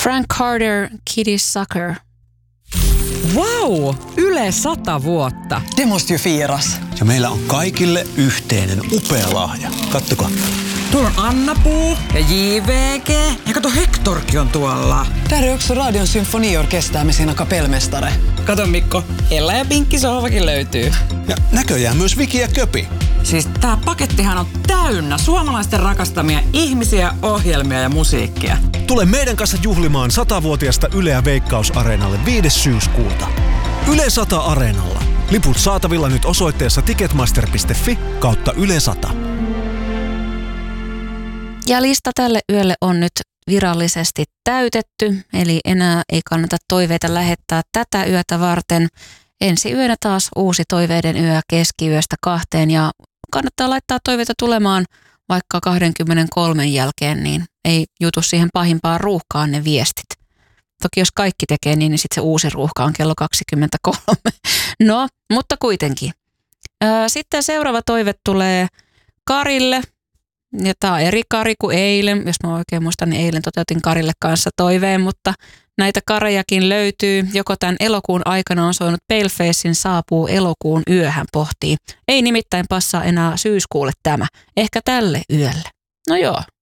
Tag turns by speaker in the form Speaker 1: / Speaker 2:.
Speaker 1: Frank Carter, Kitty Sucker.
Speaker 2: Wow, Yle 100 vuotta.
Speaker 3: Det måste ju firas.
Speaker 4: Ja meillä on kaikille yhteinen upea lahja. Kattokaa.
Speaker 2: Tuolla on Anna-Puu ja JVG. Ja kato, Hektorkin on tuolla.
Speaker 3: Där är också Radion symfoniorkester med sina kapellmästare.
Speaker 2: Kato Mikko, Ella ja Pinkki sohvakin löytyy.
Speaker 4: Ja näköjään myös Viki ja Köpi.
Speaker 2: Siis tää pakettihan on täynnä suomalaisten rakastamia ihmisiä, ohjelmia ja musiikkia.
Speaker 5: Tule meidän kanssa juhlimaan 100-vuotiasta Yleä Veikkaus-areenalle 5. syyskuuta. Yle 100 Areenalla. Liput saatavilla nyt osoitteessa ticketmaster.fi/Yle 100.
Speaker 1: Ja lista tälle yölle on nyt virallisesti täytetty, eli enää ei kannata toiveita lähettää tätä yötä varten. Ensi yönä taas uusi toiveiden yö keskiyöstä 2 ja kannattaa laittaa toiveita tulemaan vaikka 23 jälkeen, niin ei jutu siihen pahimpaan ruuhkaan ne viestit. Toki jos kaikki tekee niin sitten se uusi ruuhka on kello 23. No, mutta kuitenkin. Sitten seuraava toive tulee Karille. Ja tämä on eri Kari kuin eilen. Jos mä oikein muistan, niin eilen toteutin Karille kanssa toiveen, mutta näitä Karejakin löytyy. Joko tämän elokuun aikana on soinut Palefacein Saapuu elokuun yö, hän pohtii. Ei nimittäin passaa enää syyskuulle tämä. Ehkä tälle yölle. No joo,